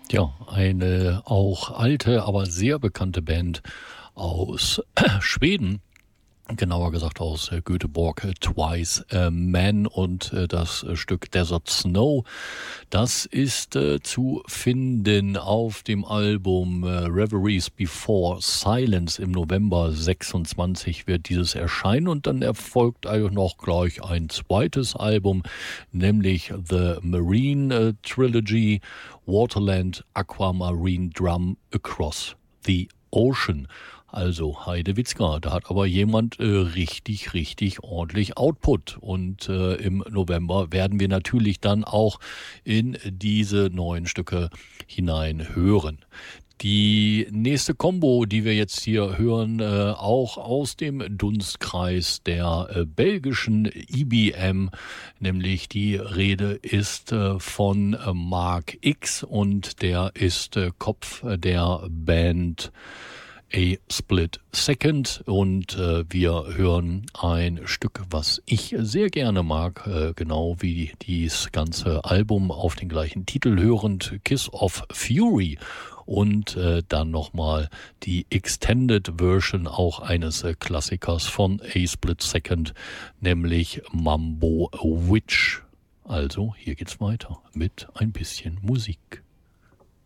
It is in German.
Ja, eine auch alte, aber sehr bekannte Band aus Schweden, genauer gesagt aus Göteborg, Twice Men und das Stück Desert Snow. Das ist zu finden auf dem Album Reveries Before Silence. Im November 26 wird dieses erscheinen und dann erfolgt also noch gleich ein zweites Album, nämlich The Marine Trilogy, Waterland Aquamarine Drum Across the Ocean. Also Heidewitzka, da hat aber jemand richtig ordentlich Output. Und im November werden wir natürlich dann auch in diese neuen Stücke hinein hören. Die nächste Combo, die wir jetzt hier hören, auch aus dem Dunstkreis der belgischen IBM, nämlich die Rede ist von Mark X und der ist Kopf der Band A Split Second und wir hören ein Stück, was ich sehr gerne mag, genau wie dieses ganze Album auf den gleichen Titel hörend, Kiss of Fury und dann nochmal die Extended Version auch eines Klassikers von A Split Second, nämlich Mambo Witch. Also hier geht's weiter mit ein bisschen Musik.